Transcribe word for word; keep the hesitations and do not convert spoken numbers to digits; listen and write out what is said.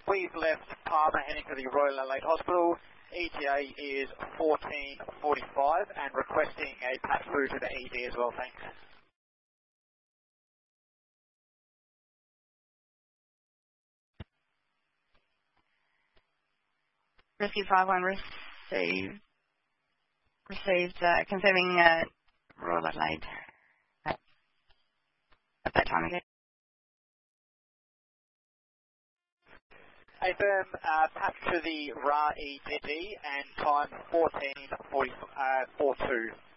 we've left Palmer heading to the Royal Adelaide Hospital. E T A is fourteen forty-five and requesting a pat through to the E D as well, thanks. Rescue five one received, received uh, confirming uh, Royal Adelaide at, at that time again. A firm uh, pat to the R A E D D and time fourteen forty-two.